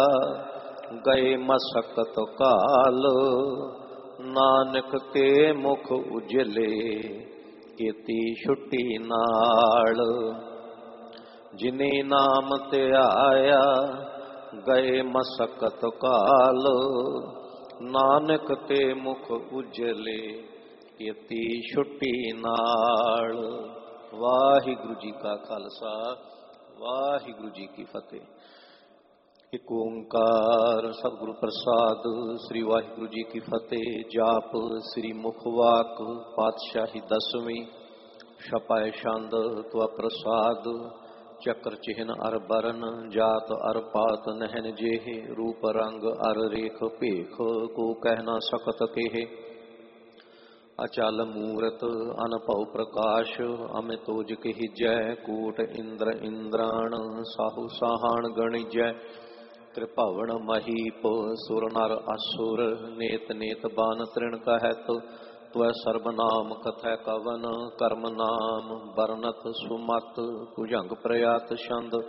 गए मसकत काल, नानक के मुख उजले कीती छुट्टी नाल। जिने नाम ते आया गए मसकत काल, नानक ते मुख उजले कीती छुट्टी नाल। वाहिगुरु जी का खालसा, वाहिगुरु जी की फतेह। एक ओंकार सतगुरु प्रसाद, श्री वाहिगुरु जी की फतेह। जाप श्री मुखवाक पातशाही दसवीं, छपाए छंद त्वा प्रसाद। चक्र चिन्ह अर बरन, जात अर पात नहन जेहे। रूप रंग अर रेख पेख, को कह न सकत केहे। अचल मूरत अनपव प्रकाश, अमितोज कहि जय। कूट इंद्र इंद्राण, साहु साहान गणिजय। त्रिभुवन महीप, सुर नर असुर। नेत नेत बान तृण कहत, त्वै सर्वनाम कथै कवन। कर्म नाम बरनत सुमत, भुजंग प्रयात छंद।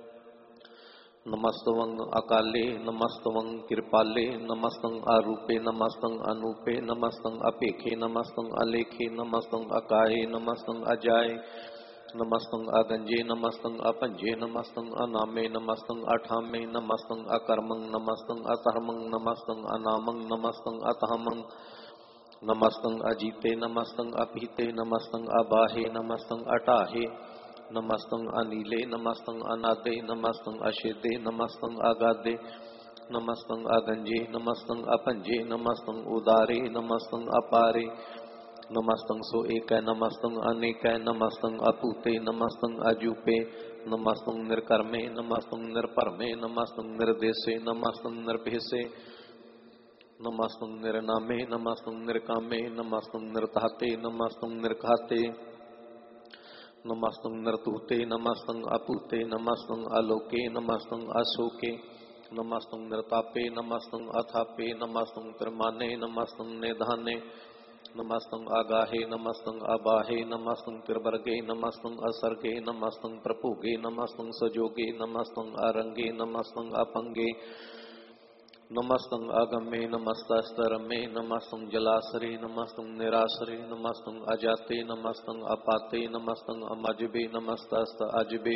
नमस्तवं अकाले, नमस्तवं कृपाले। नमस्तं आरूपे, नमस्तं अनूपे। नमस्तं अपेखे, नमस्तं अलेखे। नमस्तं अकाये, नमस्तं अजाये। नमस्तं अगंजे, नमस्तं अपंजे। नमस्तं अनामे, नमस्तं अठामे। नमस्तं अकर्मं, नमस्तं अधर्मं। नमस्तं अनामं, नमस्तं अतहमं। नमस्तं अजीते, नमस्तं अपीते। नमस्तं अबाहे, नमस्तं अटाहे। नमस्तं अनीले, नमस्तं अनादे। नमस्तं अशेदे, नमस्तं अगादे। नमस्तं अगंजे, नमस्तं अपंजे। नमस्तं उदारे, नमस्तं अपारे। नमस्तं सो एक, नमस्तं अनेक। नमस्तं अपूते, नमस्तं अजूपे। नमस्तं निर्कर्मे, नमस्तं निर्परमे। नमस्तं निर्देशे, नमस्तं निर्भेसे। नमस्तं निर्नामे, नमस्तं निर्कामे। नमस्तं निर्धाते, नमस्तं निर्घाते। नमस्तं निर्तूते, नमस्तं अपूते। नमस्तं आलोके, नमस्तं अशोके। नमस्तं निर्तापे, नमस्तं अथापे। नमस्तं त्रिमाने, नमस्तं निधाने। नमस्तं आगाहे, नमस्तं अबाहे। नमस्तं त्रिवर्गे, नमस्तं असर्गे। नमस्तं प्रभुगे, नमस्तं सजोगे। नमस्तं अरंगे, नमस्तं अपंगे। नमस्तं अगम्ये, नमस्तस्तरमे। नमस्तं जलासरे, नमस्तं निरासरे। नमस्तं अजाते, नमस्तं अपाते। नमस्तं अमजबे, नमस्तस्त अजबे।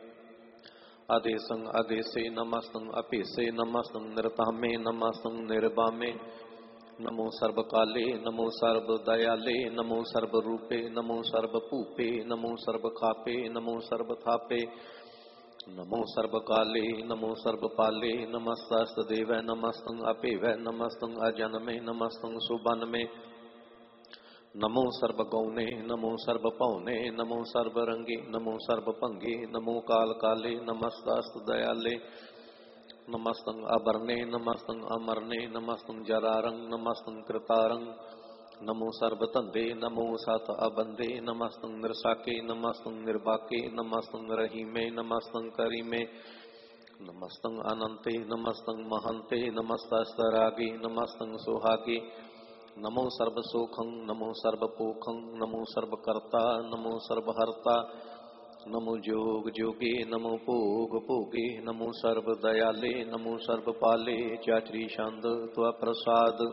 आदेशं आदेशे, नमस्तं अपेसे। नमस्तं निर्तामे, नमस्तं निर्बामे। नमो सर्वकाले, नमो सर्वदयाले। नमो सर्वरूपे, नमो सर्वपूपे। नमो सर्वखापे, नमो सर्वथापे। नमो सर्वकाले, नमो सर्वपाले। नमस्तस्तदेव, नमस्तं अपेव। नमस्तं अजन्मे, नमस्तं सुबन्मे। नमो सर्वगौणे, नमो सर्वपौने। नमो सर्वरंगे, नमो सर्वभंगे। नमो काल काले, नमस्तस्तदयाले। नमस्तं अबरने, नमस्तं अमरने। नमस्तं जरारंग, नमस्तं कृतारंग। नमो सर्वतंदे, नमो सत अबंदे। नमस्तं निरसाके, नमस्तं निर्बाके। नमस्तं रहीमे, नमस्तं करीमे। नमस्तं अनंते, नमस्तं महंते। नमस्तस्तरागे, नमस्तं सुहागे। नमो सर्वसोखं, नमो सर्वपोखं। नमो सर्वकर्ता, नमो सर्वहर्ता। नमो जोग जोगे, नमो भोग भोगे। नमो सर्वदयाले, नमो सर्वपाले। चाचरी छंद त्वा प्रसाद।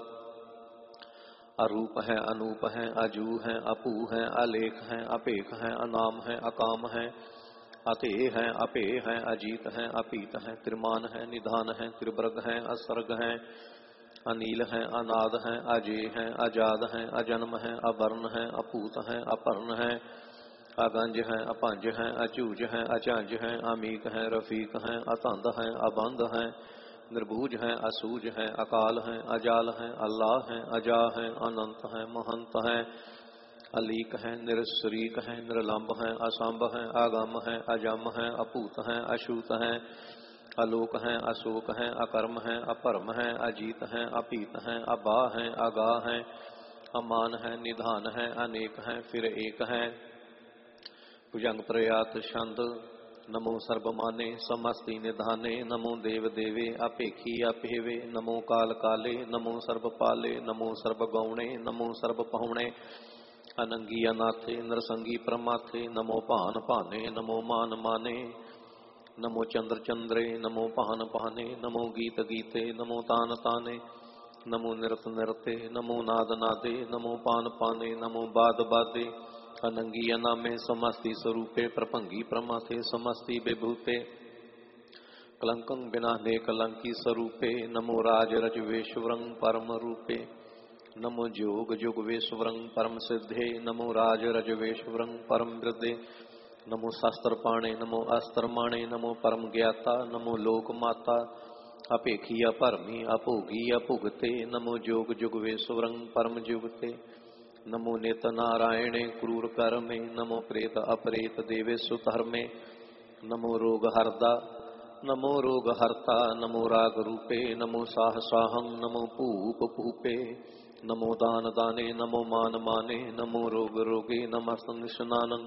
अरूप है, अनूप है, अजू है, अपू है, अलेख है, अपेख है, अनाम है, अकाम है। अते है, अपे है, अजीत है, अपीत है। त्रिमान है, निधान है, त्रिवर्ग है, असर्ग है। अनील है, अनाद है, अजय है, अजाद है, अजन्म है, अवर्ण है, अपूत है, अपर्ण है। अगंज है, अपंज है, अचूज है, अचंज है। अमीक है, रफीक है, अतंद है, अबंध है। निर्भुज है, असूज है, अकाल है, अजाल है, अल्लाह है, अजा है, अनंत है, महंत है। अलीक है, निरशरीक है, निर्लंब है, असंभ है, आगम है, अजम है, अपूत है, अशूत है। अलोक है, अशोक है, अकर्म है, अपरम है, अजीत है, अपीत है, अबा है, अगा है। अमान है, निधान है, अनेक है, फिर एक है। भुजंग प्रयात छंद। नमो सर्वमाने, समस्ति निधाने। नमो देव देवे, अपेखी अपेवे। नमो काल काले, नमो सर्वपाले। नमो सर्वगौणे, नमो सर्वपहुणे। अनंगी अनाथे, नरसंगी प्रमाथे। नमो पान पाने, नमो मान माने। नमो चंद्र चंद्रे नमो पहन पहने नमो गीत गीते नमो तान ताने नमो निरत निरते नमो नाद नादे नमो पान पाने नमो बाद बादे अनंगी अनामे समस्ति स्वरूपे प्रपंगी प्रमाथे समस्ति विभूते कलंकं विनाने कलंकी स्वरूपे नमो राज रज वेश्वरं परम रूपे नमो जोग जुग वेश्वरं परम सिद्धे नमो राज रज वेश्वरं परम वृद्धे नमो शास्त्र पाणे नमो अस्त्र माणे नमो परम ज्ञाता नमो लोक माता अपेखी अपरमी अपोगी अपुगते नमो जोग जुग वेश्वरं परम जुगते नमो नेत नारायणे क्रूर कर्मे नमो प्रेत अपरेत देवेशु धर्मे नमो रोग हरदा नमो रोग हरता नमो राग रूपे नमो साह साहं नमो पूप पूपे नमो दान दाने नमो मान माने नमो रोग रोगे नमः निशनानं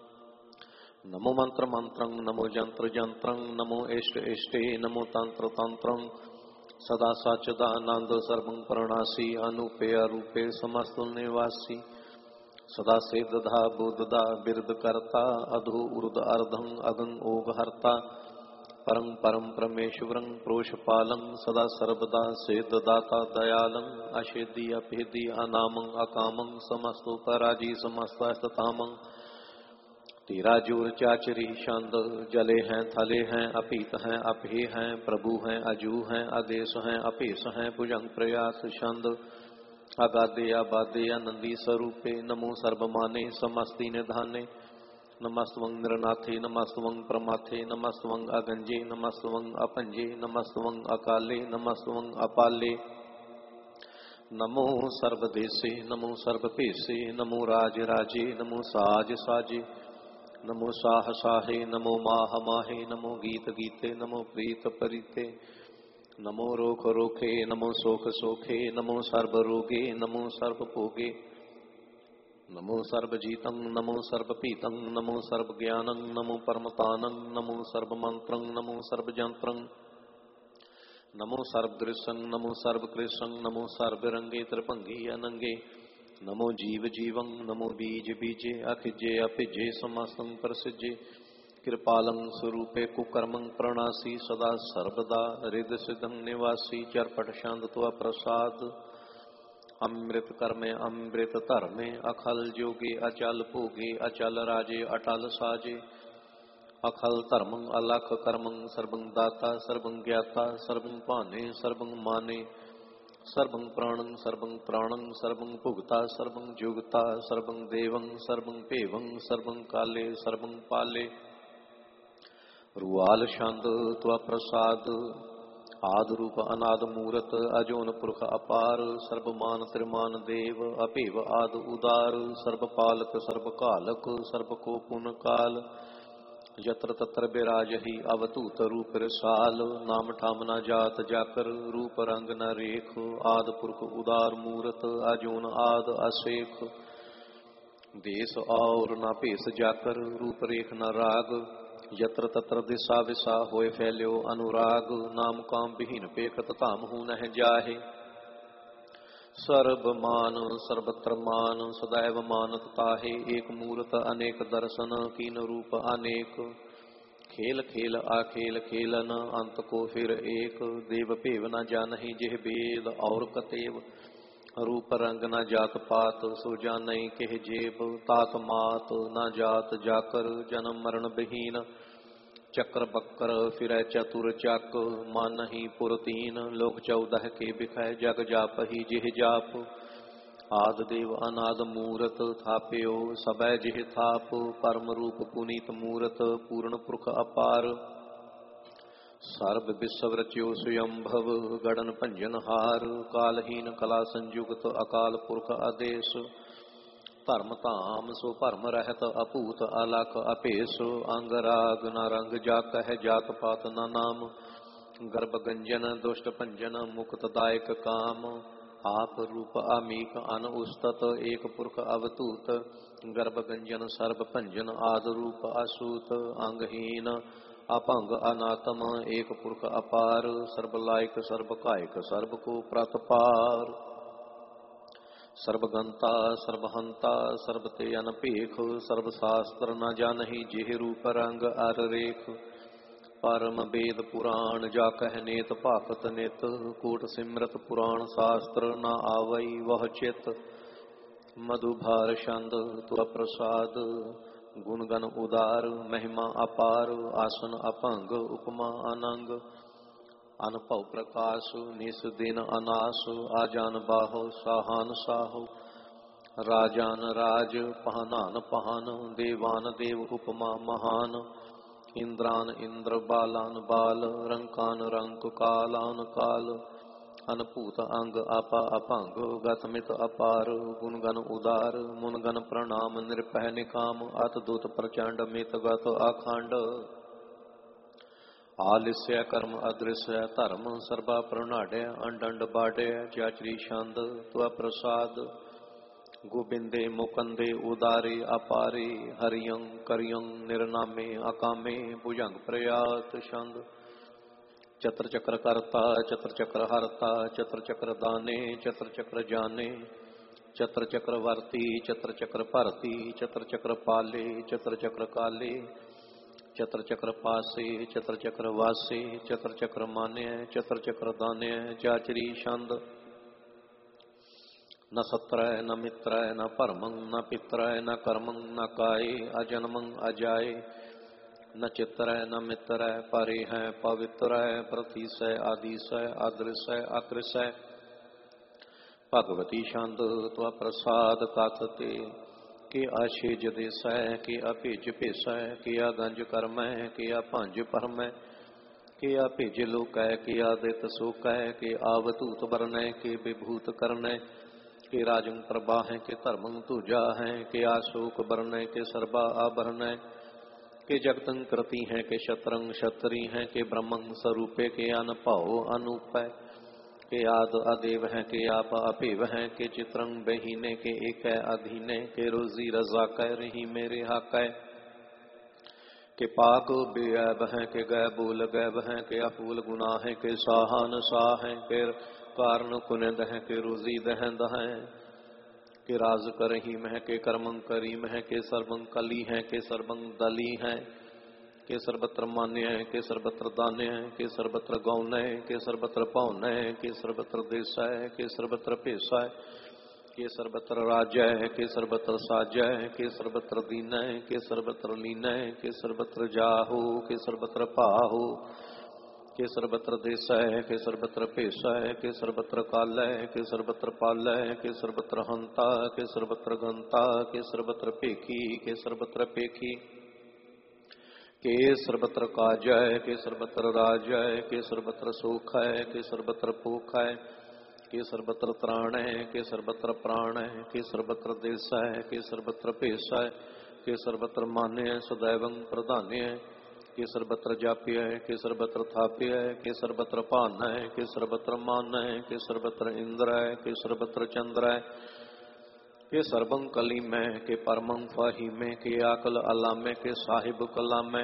नमो मंत्र मंत्रं नमो जंत्र जंत्रं नमो इष्ट इष्टे नमो तंत्र तंत्रं सदा सच्चिदानंद सर्वं प्रणासी अनुपे अरूपे समस्त निवासी सदा सिद्धदा बुद्धदा बिरद करता अधो उर्द अर्धं अगं ओग हरता परं परम परमेश्वरं प्रोषपालं सदा सर्वदा सिद्धदाता दयालं अशेदि अभेदि अनामं अकामं समस्तो पराजी समस्ततामं तेरा जोर चाचरी छंद जले हैं थले हैं अपीत हैं अपहे हैं प्रभु हैं अजू हैं आदेश हैं अपेश हैं भुजंग प्रयास छंद अगाधे आबादे आनंदी स्वरूपे नमो सर्वमाने समस्ति निधाने नमस्तवं निरनाथे नमस्तवं प्रमाथे नमस्तवं अगंजे नमस्तवं अपंजे नमस्तवं अकाले नमस्तवं अपाले नमो सर्वदेशे नमो सर्वपेशे नमो राज राजे नमो साज साजे नमो साह साहे नमो माह माहे नमो गीत गीते नमो प्रीत प्रीते नमो रोख रोखे नमो सोख सोखे नमो सर्व रोगे नमो सर्व भोगे नमो सर्व जीतं नमो सर्व पीतं नमो सर्व ज्ञानं नमो परमतानं नमो सर्व मंत्रं नमो सर्व जंत्रं नमो सर्व दृश्यं नमो सर्व कृष्णं नमो सर्व रंगे त्रिभंगी अनंगे नमो जीव जीवं नमो बीज बीजे अखिजे अपिजे समस्तं प्रसिजे कृपालं स्वरूपे कुकर्मं प्रणासी सदा सर्वदा हृदय सिद्धं निवासी चरपट शांत त्वा प्रसाद अमृत कर्मे अमृत धर्मे अखल जोगे अचल भोगे अचल राजे अटल साजे अखल धर्मं अलख कर्मं सर्वं दाता सर्वं ज्ञाता सर्वं पाने सर्वं माने सर्वं प्राणं सर्वं प्राणं सर्वं भुगता सर्वं जुगता सर्वं देवं सर्वं पेवं सर्वं काले सर्वं पाले रुआल छंद त्वा प्रसाद आद रूप अनाद मूरत अजोन पुरख अपार सर्वमान त्रिमान देव अपेव आद उदार सर्वपालक सर्वकालक सर्वको पुन काल यत्र तत्र विराजहि अवतूत रूप रसाल नाम ठाम न जात जाकर रूप रंग न रेख आद पुरख उदार मूरत अजोन आद अशेख देश और न पेश जाकर रूप रेख न राग यत्र तत्र दिशा विशा होए फैल्यो अनुराग नाम काम विहीन पेखत ताम हूँ न जाहे सर्व मान सर्वत्र मान सदैव मानत ताहे एक मूरत अनेक दर्शन कीन रूप अनेक खेल खेल आखेल खेलन अंत को फिर एक देव पेव न जानहि जिह वेद और कतेव रूप रंग न जात पात सो जानहि केह जेब तात मात न जात जाकर जन्म मरण विहीन चक्र बक्कर फिर चतुर चक मानहि पुरतीन लोक 14 के बिखय जग जाप ही जिह जाप आद देव अनाद मूरत थाप्यो सबै जिह थाप परम रूप पुनीत मूरत पूर्ण पुरख अपार सर्व विश्व रच्यो स्वयंभव गणन भंजन हार कालहीन कला संयुक्त अकाल पुरख आदेश धर्म धाम सो भरम रहत अपूत अलख अपेश अंग राग न रंग जाक है जात पात न नाम गर्भ गंजन दुष्ट भंजन मुक्त दायक काम आप रूप अमीक अन उस्तत एक पुरख अवतूत गर्भ गंजन सर्व भंजन आद रूप असूत अंगहीन अपंग अनातम एक पुरख अपार सर्व लायक सर्व कायक सर्व को प्रतपार सर्वगंता सर्वहंता सर्वते अनपेख सर्वशास्त्र न जानहि जिह रूप रंग अर रेख परम वेद पुराण जा कह नेत भाखत नित कूट सिमरत पुराण शास्त्र न आवई वह चित मधुभार छंद तुअ प्रसाद गुणगन उदार महिमा अपार आसन अपंग उपमा अनंग अनभव प्रकाश निस दिन अनास आजान बाहो साहान साहो राजान राज पहनान पहन देवान देव उपमा महान इंद्रान इंद्र बालान बाल रंकान रंक कालान काल अनपूत अंग आपा अपंग गतमित अपार गुणगन उदार मुनगन प्रणाम निरपह निकाम अत दूत प्रचंड मित गत अखंड आलिस्य कर्म अदृश्य धर्म सर्वा प्रणाड्य अंडंड बाड्य चाचरी छंद त्व प्रसाद गोबिंदे मुकंदे उदारे अपारे हरियं करियं निर्नामे अकामे भुजंग प्रयात छंद चत्र चक्र करता चत्र चक्र हरता चत्र चक्र दाने चत्र चक्र जाने चत्र चक्र वर्ती चत्र चक्र भरती चत्र चक्र पाले चत्र चक्र काले चत्र चक्र पासे चत्र चक्र वासे चत्र चक्र मान्य चत्र चक्र दान्य चाचरी छंद न सत्रय न मित्रय न परमं न पित्रय न कर्मं न काय अजन्मं अजाय न चित्रय न मित्रय परे है पवित्रय प्रतीसय आदिसय अदृश्य अकृषय भगवती छंद त्व प्रसाद काथते के आशेज देसै के अभेज भेसै के गंज करमै के भंज परमै के भेज लोकै के आदित सोकै के आवतूत बरनै के विभूत करनै के राजं प्रबाहै के धर्मं तुजा है के आशोक बरनै के सर्वा आभरणै के जगतं कृति है के शत्रंग क्षत्री है के ब्रह्मं स्वरूपे के अनभाव अनूपै के आद अदेव है के आप अपेव है के चित्रंग बहीने के एक अधीने के रोजी रजा कह रही मेरे हाकै के पाक बेअब है के गैबूल गैब है के अफूल गुना है के साहान साह है के कारण कुनिंद है के रोजी दहंद है के राज करही मह के कर्मं करीम है के सर्वं कली है के सर्वं दली है के सर्वत्र मान्य है के सर्वत्र दान्य है के सर्वत्र गौन है के सर्वत्र पौन है के सर्वत्र देश है के सर्वत्र पेशा है के सर्वत्र राज्य है के सर्वत्र साज्य है के सर्वत्र दीन है के सर्वत्र लीन है के सर्वत्र जाहो के सर्वत्र पाहो के सर्वत्र देश है के सर्वत्र पेशा है के सर्वत्र काल है के सर्वत्र पाल है के सर्वत्र हंता के सर्वत्र गंता के सर्वत्र पेखी के सर्वत्र पेखी के सर्वत्र काज है के सर्वत्र राज है के सर्वत्र सुख है के सर्वत्र भूख है के सर्वत्र त्राण है के सर्वत्र प्राण है के सर्वत्र देश है के सर्वत्र भेष है के सर्वत्र मान्य है सदैवं प्रधान्य है के सर्वत्र जाप्य है के सर्वत्र थाप्य है के सर्वत्र पान है के सर्वत्र मान है के सर्वत्र इंद्र है के सर्वत्र चंद्र है के सर्वं कली में के परमं फाही में के आकल अला में के साहिब कला में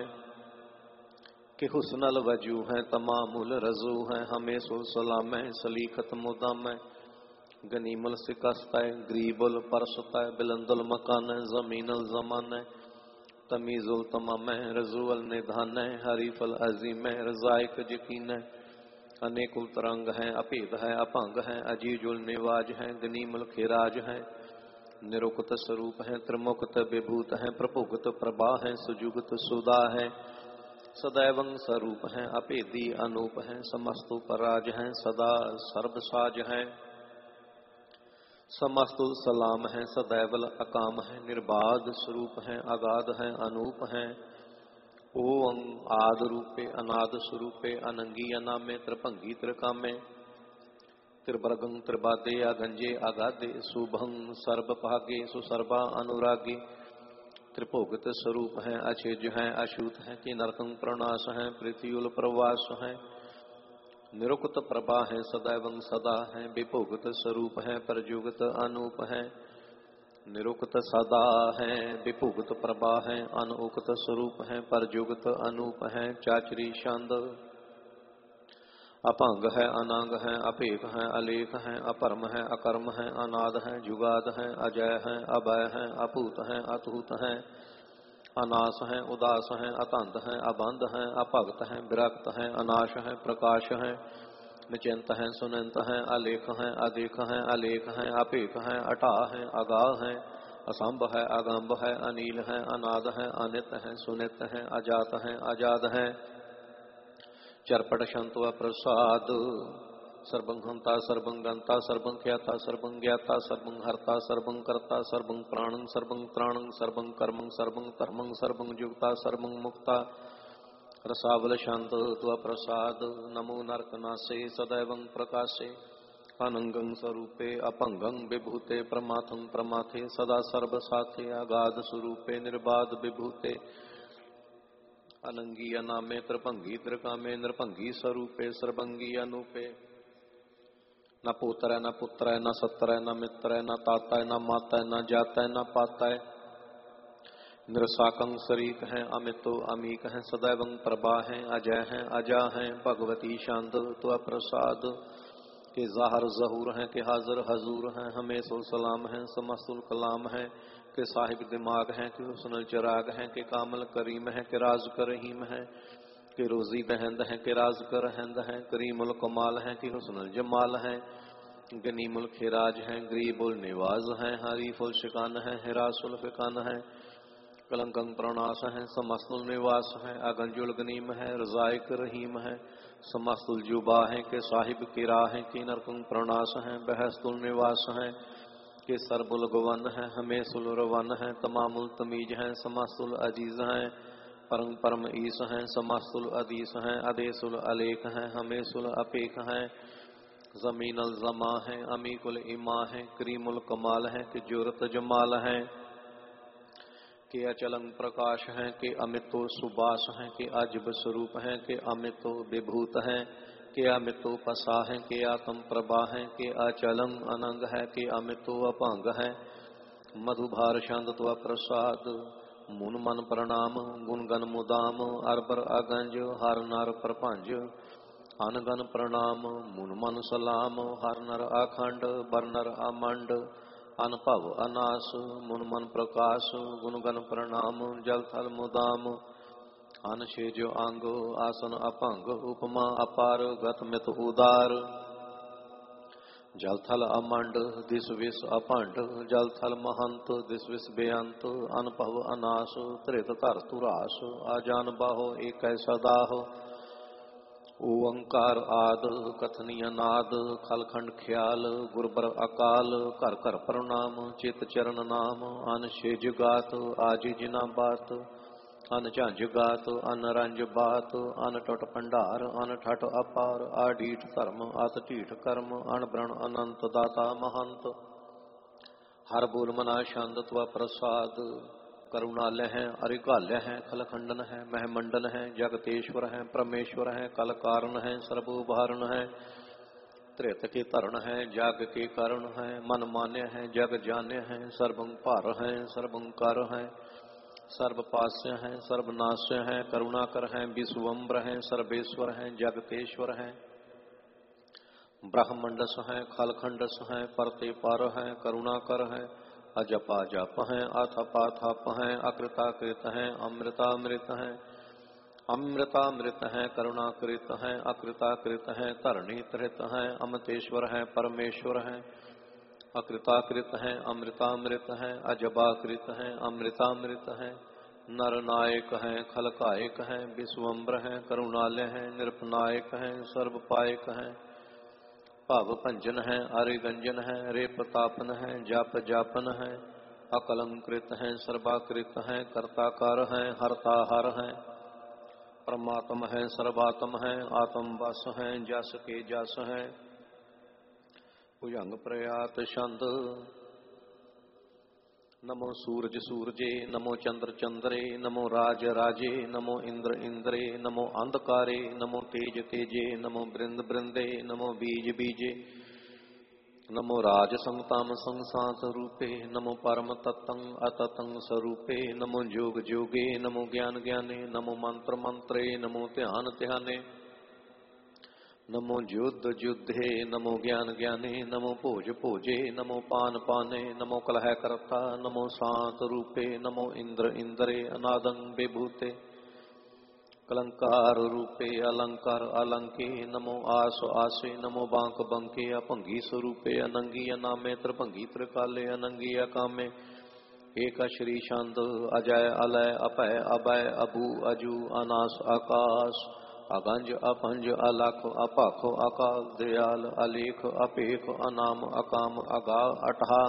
के हुस्नल वजू है तमामुल रजू है हमेशो सलाम है सलीखत मुदा में गनीमल सिकस्त है ग्रीबुल परसता है बिलंदुल मकान है जमीनल जमान है तमीजुल तमाम है रजूअल निधान है हरीफल अजीम है रजाइक यकीन है अनेकुल तरंग है अपेद है अपंग है अजीजुल निवाज है गनीमल खिराज है निरुक्त स्वरूप है त्रिमुक्त विभूत है प्रभुगत प्रभा है सुजुगत सुदा है सदैवं स्वरूप है अपेदी अनूप है समस्तु पराज है सदा सर्वसाज है समस्तु सलाम है सदैवल अकाम है निर्बाध स्वरूप है अगाध है अनूप है ओं आद रूपे अनाद स्वरूपे अनंगी अनामे त्रिभंगी त्रिकामे त्रिवर्गं त्रिबादे अगंजे अगाधे शुभं सर्वभागे सुसर्वा अनुरागी त्रिभुगत स्वरूप है अचेज है अछूत है कि नरकं प्रणाश है पृथ्वील प्रवास है निरुक्त प्रभा है सदैवं सदा है विभुगत स्वरूप है परजुगत अनूप है निरुक्त सदा है विभुगत प्रभा है अनुक्त स्वरूप है परजुगत अनूप है चाचरी छंद अपंग है अनांग है अपेख है अलेख है अपरम है अकर्म है अनाद है जुगाद है अजय है अभय है अपूत है अतूत है अनास हैं, उदास हैं, अतंत हैं, अबंध हैं, अभगत हैं, विरक्त हैं, अनाश हैं, प्रकाश हैं, निचिंत हैं, सुनिंत हैं, अलेख हैं, अदेख हैं, अलेख हैं, अपेख हैं, अटा हैं, अगाह हैं, असंभ है, अगंभ है, अनील है, अनाद है, अनित है, सुनित है, अजात है, अजाद है, चरपट शंतु प्रसाद। सर्वं हंता सर्वं गंता सर्वं ख्याता सर्वं ज्ञाता सर्वं हर्ता सर्वं कर्ता सर्वं प्राणं सर्वं त्राणं सर्वं कर्मं सर्वं धर्मं सर्वं युक्ता सर्वं मुक्ता रसावल शांत प्रसाद। नमो नरकनासे सदैवं प्रकाशे अनंगं स्वरूपे अपंगं विभूते प्रमाथं प्रमाथे सदा सर्वसाथे अगाध स्वरूपे निर्बाध विभूते अनंगी अनामे त्रिभंगी त्रिकामे नृभंगी स्वरूपे सर्वंगी अनूपे। न पुत्र है, न पुत्र है, न सत्र है, न मित्र है, न ताता है, न माता है, न जाता है, न पाता है, निरसाकं शरीक है, अमितो अमीक है, सदैवं प्रभा है, अजय है, अजा है, भगवती शांत त्व प्रसाद के ज़ाहर ज़हूर हैं, के हाजिर हजूर हैं, हमें सो सलाम है, समस्तुल कलाम है, के साहिब दिमाग हैं, के हुस्नुल चिराग हैं, के कामल करीम है, के राज करहीम है, कि रोजी दहंद है, कि राज कर हंद है, करीमुल कमाल है, कि हुस्नुल जमाल है, गनीमुल खिराज है, गरीबुल निवाज है, हरीफुल शिकान है, हिरासुल फिकान है, कलंकं प्रणास है, समस्तुल निवास है, अगंजुल गनीम है, रजाइक रहीम है, समस्तुल जुबा है, के साहिब किरा है, कि नरकं प्रणास है, बहस्तुल निवास है, के सरबुल गवन है, हमें सुल रवन है, तमामुल तमीज है, समस्तुल अजीज है, परम परम ईस हैं, समस्तुल अदीस हैं, अदेसुल अलेख हैं, हमेसुल अपेख हैं, जमीनल जमा है, अमीकुल इमा है, करीमुल कमाल है, कि जुरत जमाल है, कि अचलं प्रकाश है, कि अमितो सुबास है, कि अजब स्वरूप है, कि अमितो विभूत है, कि अमितो पसा है, कि आत्म प्रभा है, कि अचलं अनंग है, कि अमितो अपंग है, मधुभार शांत प्रसाद। मुन मन प्रणाम गुणगन मुदाम अरबर अगंज हर नर प्रपंज अनगन प्रणाम मुन मन सलाम हर नर अखंड बरनर अमंड अनपव अनास मुन मन प्रकाश गुणगन प्रणाम जल थल मुदाम अनशेज अंग आसन अपंग उपमा अपार गत मित उदार जल थल अमंड दिस विष अपंड जल थल महंत दिस विष बेअंत अनपव अनाश त्रित तर तुरास आजान बाहो एक सदाहो ओंकार आद कथनीय नाद खलखंड ख्याल गुरबर अकाल कर कर प्रणाम चित चरण नाम अन शेज गात आज जिना बात अन झांझ गात अन रंज बात अन टट भंडार अन ठट अपार आडीठ धर्म अत ढीठ कर्म अन ब्रण अनंत दाता महंत हर बोल मना छंद त्व प्रसाद करुणालय है अरिकालय है खलखंडन है महमंडन है जगतेश्वर है परमेश्वर है कल कारण है सर्वोभारण है त्रेत के तरण है जाग के कारण है मन मान्य है जग जान्य है सर्वं पार है सर्वं कर है सर्वपास्य है सर्वनाश्य है करुणाकर है विश्वम्बर है सर्वेश्वर है जगतेश्वर है ब्रह्मंडस है खलखंडस है परते पार है करुणाकर है अजपा जप है अथपा थप है अकृताकृत है अमृतामृत है अमृतामृत है करुणाकृत है अकृताकृत है तरणी तृत है अमतेश्वर है परमेश्वर है अकृताकृत है अमृतामृत है अजबाकृत है अमृतामृत है नरनायक है खलकायक है विश्वम्बर है करुणालय है निरपनायक है सर्वपायक है भाव भंजन है अरिगंजन है रे प्रतापन है जाप जापन है अकलंकृत है सर्वाकृत है कर्ताकार है हरताहर है परमात्म है सर्वात्म है आत्म बस है जस के जस है भुजंग प्रयात छंद नमो सूरज सूरजे नमो चंद्र चंद्रे नमो राज राजे नमो इंद्र इंद्रे नमो अंधकारे नमो तेज तेजे नमो बृंद बृंदे नमो बीज बीजे नमो राज संताम संसात रूपे नमो परम तत्तं अततं स्वरूपे नमो जोग जोगे नमो ज्ञान ज्ञाने नमो मंत्र मंत्रे नमो ध्यान ध्याने नमो जुद्ध जुद्धे नमो ज्ञान ज्ञाने नमो भोज भोजे नमो पान पाने नमो कलह करता नमो शांत रूपे नमो इंद्र इंद्रे अनादं विभूते कलंकार रूपे अलंकार अलंके नमो आस आसे नमो बांक बंके अपंगी स्वरूपे अनंगी अनामे त्रिभंगी त्रिकाले अनंगी अकामे एक श्री छंद अजय अलय अपय अभय अभू अजू अनास आकाश अगंज अपंज अलख अपख अकाल दयाल अलेख अपेख अनाम अकाम अगा अठा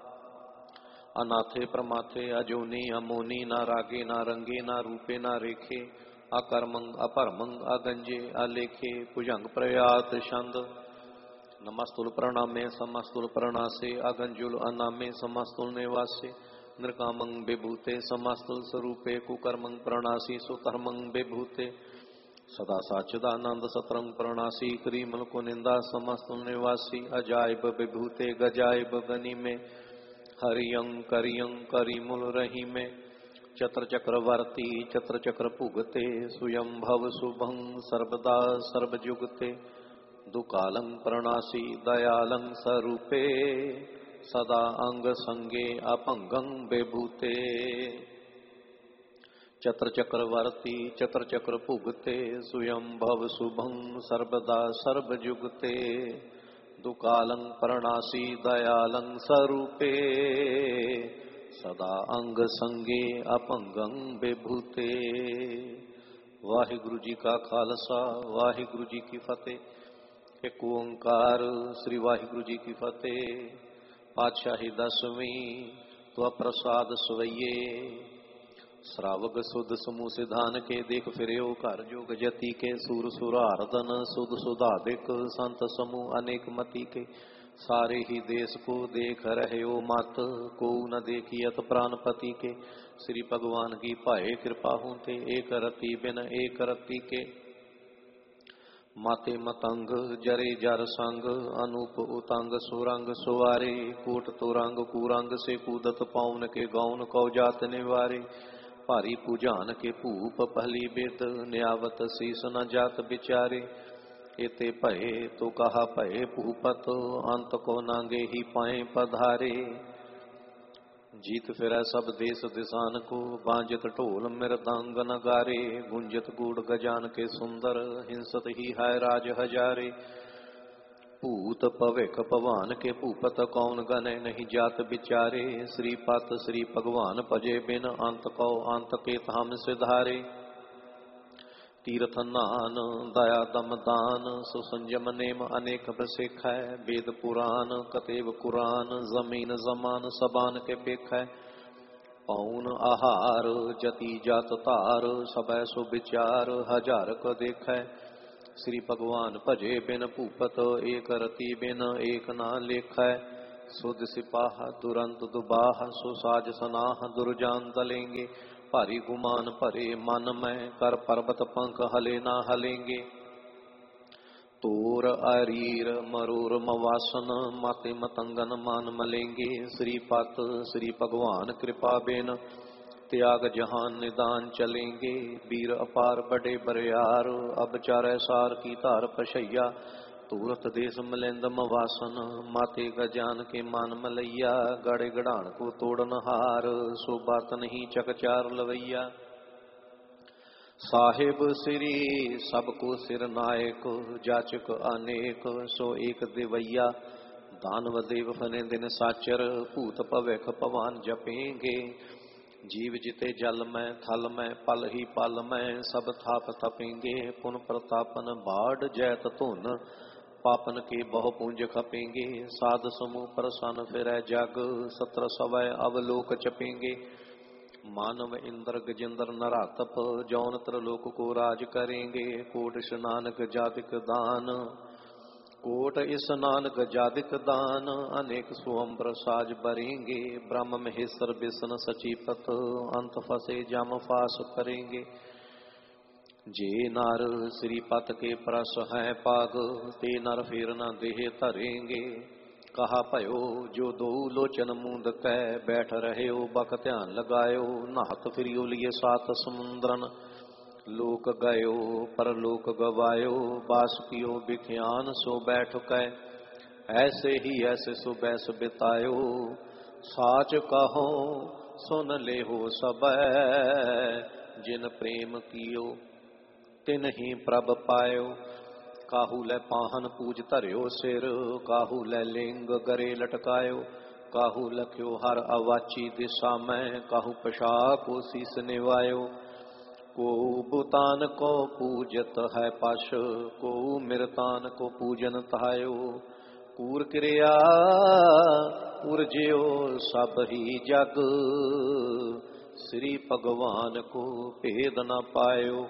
अनाथे प्रमाथे अजोनी अमोनी ना रागे ना रंगे ना रूपे ना रेखे अकर्मंग अपरमंग अगंजे अलेखे भुजंग प्रयात छंद नमस्तुल प्रणामे समस्तुल प्रणासे अगंजुल अनामे समस्तुल निवासे नृकामंग विभूते समस्तुल स्वरूपे कुकर्मंग प्रणासी सुकर्मंग विभूते सदा साचिदानंद सतरंग प्रणासी करीमल को निंदा समस्तुल निवासी अजायब विभूते गजायब गनी में हरियं करियं करीमुल रही में चत्र चक्रवर्ती चत्र चक्र पुगते सुयं भव शुभं सर्वदा सर्वजुगते दुकालं प्रणासी दयालं स्वरूपे सदा अंग संगे अपंगं विभूते चत्र चक्रवर्ती चत्र चक्र पुगते सुयं भव शुभं सर्वदा सर्वजुगते दुकालं प्रणासी दयालं स्वरूपे सदा अंग संगे अपंगं विभूते। वाहिगुरु जी का खालसा वाहिगुरु जी की फतेह। एक ओंकार श्री वाहिगुरु जी की फतेह। पातशाही दसवीं तो प्रसाद सवैये श्रावक सुध समूह सिधान के देख फिरेओ घर जोग जति के सूर सुरार्दन सुध सुधादिक संत समूह अनेक मति के सारे ही देश को देख रहे हो मत को न देखियत प्राणपति के श्री भगवान की पाए कृपा होते एक रति बिन एक रति के माते मतंग जरे जर संग अनूप उतंग सुरंग सुवारे कोट तुरंग कुरंग से कूदत पाउन के गौन कौ जात निवारे भारी पूजान के भूप पहली बेद न्यावत शीस न जात बिचारे एते भये तो कहा भये भूपत अंत को नांगे ही पाए पधारे जीत फिर सब देश दिशान को बांजत ढोल मृदंग नगारे गुंजत गूढ़ गजान के सुंदर हिंसत ही है राज हजारे भूत पविख पवान के भूपत कौन गने नहीं जात बिचारे श्रीपत श्री भगवान भजे बिन अंत कौ अंत के धाम सिधारे तीर्थ नान दया दम दान सुसंजम नेम अनेक प्रसिख है वेद पुराण कतेव कुरान जमीन जमान सबान के पेख है पौन आहार जति जात तार सब सुविचार हजार को देख है श्री भगवान भजे बिन भूपत एक रति बिन एक ना लेख है सुध सिपाह दुरंत दुबाह सुसाज सनाह दुर्जान दलेंगे भारी गुमान भरे मन में कर पर्वत पंख हले ना हलेंगे तोर अरीर मरूर मवासन माते मतंगन मान मलेंगे श्रीपत श्री भगवान कृपा बेन त्याग जहान निदान चलेंगे वीर अपार बड़े बरियार अब चारे सार की धार पशैया तूरत देश मलिंद मवासन माते गजान के मान मलैया गड़े गड़ान को तोड़न हार सो बात नहीं चकचार लवैया साहिब श्री सबको सिर नायक जाचक अनेक सो एक दिवैया दानव देव फने दिन साचर भूत भविख पवान जपेंगे जीव जिते जल में थल में पल ही पल में सब थाप तपेंगे पुन प्रतापन बाढ़ जैत धुन पापन के बहु पूंज खपेंगे साध समूह प्रसन्न फिर जग सत्र सवय अवलोक चपेंगे मानव इंद्र गजेंद्र नरातप जौन त्रिलोक को राज करेंगे कोट स्नानक जातिक दान कोट स्नानक जातिक दान अनेक सुअम प्रसाज बरेंगे ब्रह्म महेश्वर विष्णु सचीपत अंत फसे जम फास करेंगे जे नर श्रीपत के प्रस है पाग ते नर फिर न देह धरेंगे कहा भयो जो दो लोचन मूंद कै बैठ रहे हो बक ध्यान लगायो नाहत फिरियो लिए सात समुद्रन लोक गयो परलोक गवायो, बास कियो बिख्यान सो बैठ कै, ऐसे ही ऐसे सो बैस बितायो, साच कहो सुन ले हो सबै, जिन प्रेम कियो तिन ही प्रभ पायो। काहू लै पाहन पूज धरियो सिर, काहू लै लिंग गरे लटकायो, काहू लख्यो हर अवाची दिशा में, काहू पशाक को शीस निवायो। को बुतान को पूजत है पश, को मिरतान को पूजन तहायो, कूर क्रिया उर्जियो सब ही जग, श्री भगवान को भेद न पायो।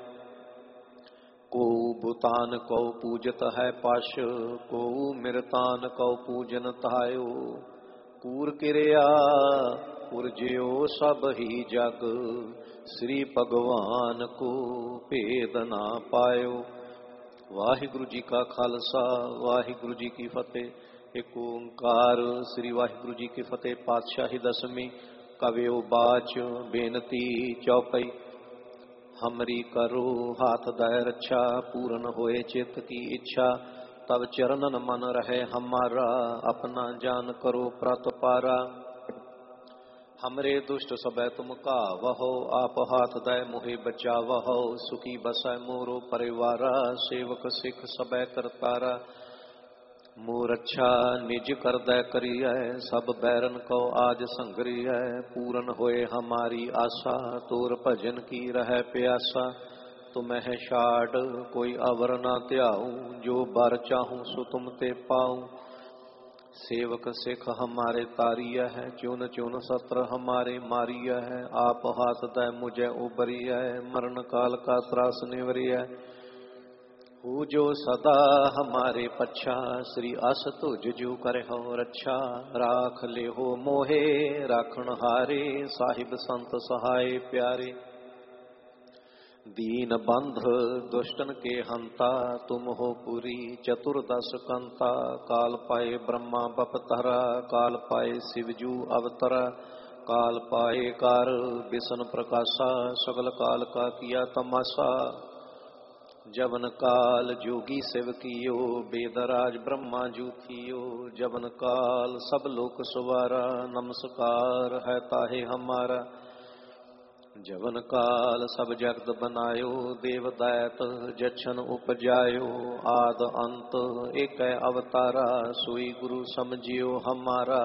को बुतान को पूजत है पश, को मिरतान को पूजन तहायो, कूर क्रिया उर्जियो सब ही जग, श्री भगवान को भेद ना पायो। वाहिगुरु जी का खालसा वाहिगुरु जी की फतेह। एक ओंकार श्री वाहिगुरु जी की फतेह। पातशाही दसवीं कवियो बाच बेनती चौपई। हमरी करो हाथ दय रक्षा, पूर्ण होए चित्त की इच्छा, तब चरणन मन रहे हमारा, अपना जान करो प्रतपारा। हमरे दुष्ट सबै तुम कावहो, आप हाथ दय मोहे बचावहो, सुखी बसै मोरो परिवारा, सेवक सिख सबै करतारा। मोर अच्छा निज कर दै करिय, सब बैरन को आज संगरिय, पूरन होए हमारी आशा, तोर भजन की रह प्यासा। तुम्हें शाड कोई अवर ना त्याऊं, जो बर चाहूं सो तुम ते पाऊं। सेवक सिख हमारे तारिय है, चुन चुन सत्र हमारे मारिय है, आप हाथ दय मुझे उबरिय, मरण काल का त्रास निवरिय। हो जो सदा हमारे पच्छा, श्री अस तुझ जो करे हो रक्षा, राख ले हो मोहे राखण हारे, साहिब संत सहाय प्यारे। दीन बंध दुष्टन के हंता, तुम हो पुरी चतुर्दश कंता, काल पाए ब्रह्मा बपतरा, काल पाए शिवजू अवतरा, काल पाए कार विष्णु प्रकाशा, सगल काल का किया तमाशा। जवन काल जोगी शिव कियो, बेदराज ब्रह्मा जू थियो, जवन काल सब लोक सवारा, नमस्कार है ताहे हमारा। जवन काल सब जगत बनायो, देव दैत जछन उपजायो, आद अंत एक अवतारा, सोई गुरु समझियो हमारा।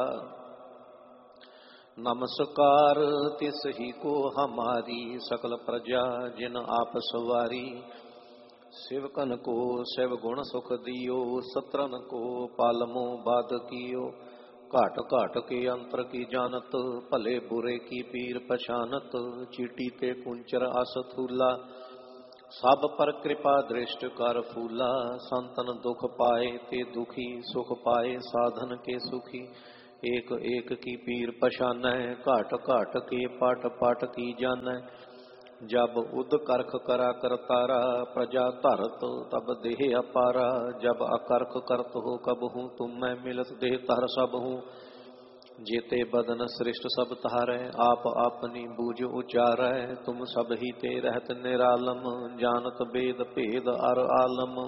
नमस्कार तिस ही को हमारी, सकल प्रजा जिन आप सवारी। शिवकन को शिव गुण सुख दियो, सत्रन को पालमो बाध कियो, घाट घाट के अंतर की जानत, भले बुरे की पीर पछानत, चीटी ते कुंचर अस थूला, सब पर कृपा दृष्ट कर फूला। संतन दुख पाए ते दुखी, सुख पाए साधन के सुखी, एक एक की पीर पछानै, घाट घाट के पाट पाट की जानै। जब उद करख करा करतारा, प्रजा धरत तब देह अपारा, जब अकरख करत हो कब हूँ, तुम मैं मिलत देह तर सब हूँ। जेते बदन श्रेष्ठ सब तारै, आप अपनी बूझ उचारै, तुम सब ही ते रहत निरालम, जानत वेद भेद अर आलम।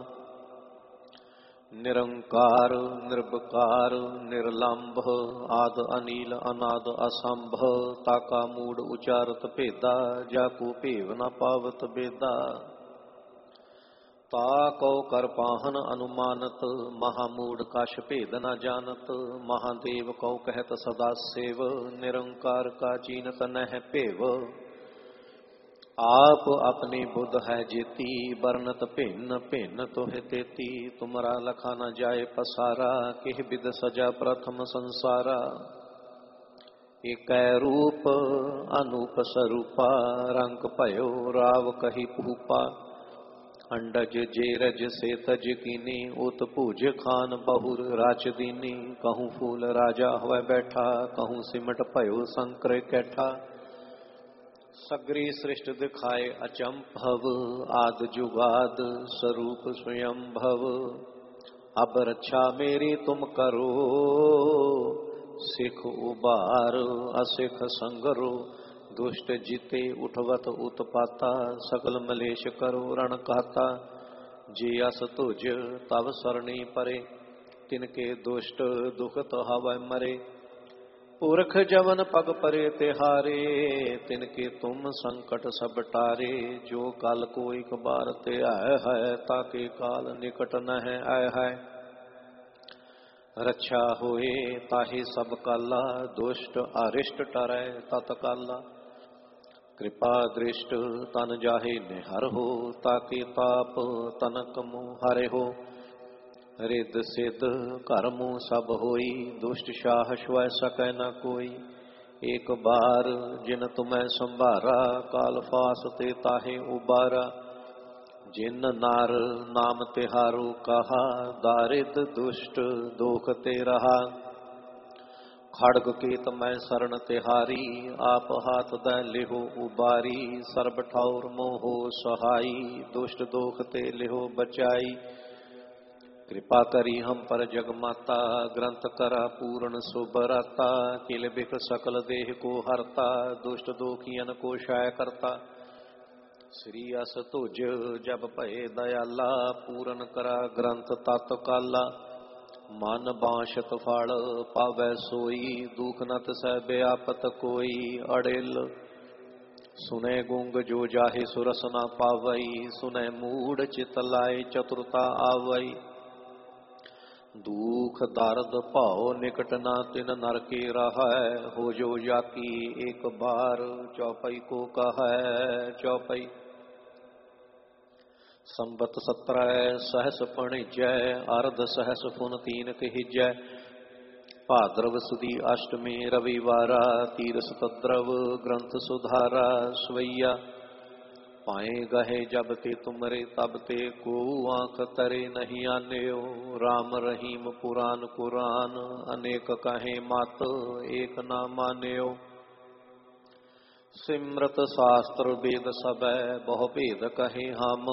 निरंकार निर्विकार निर्लंभ, आद अनील अनाद असंभ, ताका मूड उचारत भेदा, जाको भेव न पावत बेदा। ताको कर पाहन अनुमानत, महामूड कश भेद न जानत, महादेव को कहत सदा सेव, निरंकार का चीनत नह भेव। आप अपनी बुद्ध है जेती, बरनत भिन्न भिन्न तोहे तेती, तुमरा लखा न जाए पसारा, किह बिद सजा प्रथम संसारा। एक रूप अनूप स्वरूपा, रंग भयो राव कही भूपा, अंडज जेरज से तज कीनी, उत पूज खान बहुर राच दीनी। कहूँ फूल राजा हुआ बैठा, कहूँ सिमट भयो संकर कैठा। सगरी सृष्ट दिखाए अचंभव, आद जुगाद स्वरूप स्वयं भव। अब रक्षा मेरी तुम करो, सिख उबार असिख संगरो, दुष्ट जीते उठवत उत्पाता सकल मलेश करो रण कहता जे अस तुझ तब सरणी परे तिनके दुष्ट दुखत हवै मरे पुरख जवन पग परे तिहारे तिनके तुम संकट सब टारे जो काल को एक बार ते आय है ताके काल निकट न है आय है रक्षा होए ताहि सब काला दुष्ट अरिष्ट टरै तत्काला कृपा दृष्ट तन जाहे निहर हो ताके ताप तनक मुँह हरे हो रिद सिद्ध कर्मों सब होई दुष्ट शाह श्वै सकै न कोई एक बार जिन तुम्हें संभारा काल फास ते ताहे उबारा जिन नार नाम तिहारो कहा दारिद दुष्ट दोख ते रहा खड़ग केत मैं शरण तिहारी आप हाथ दै लिहो उबारी सर्ब ठौर मोहो सहाई दुष्ट दोख ते लिहो बचाई कृपा करी हम पर जगमाता ग्रंथ करा पूर्ण सुबराता किल बिख सकल देह को हरता दुष्ट दोखियन को शाय करता श्री अस तुझ जब भय दयाला पूरन करा ग्रंथ तत् काला मन बांशत फल पावै सोई दुख नत सह व्यापत कोई अड़ेल सुने गुंग जो जाहे सुरस न पावई सुने मूढ़ चित लाए चतुरता आवई दुख दर्द भाव निकट ना तिन नर के रहै हो जो जाकी एक बार चौपाई को कहै चौपाई संबत 17 सहस पणिजय अर्ध सहस फुन तीन कहिजय भाद्रव सुदी अष्टमी रविवारा तीरस तद्रव ग्रंथ सुधारा स्वैया पाए गहे जब ते तुमरे तब ते को आँख तरे नहीं आन्यो राम रहीम पुराण कुरान अनेक कहे मत एक ना मान्यो सिमरत शास्त्र वेद सबै बहु भेद कहे हम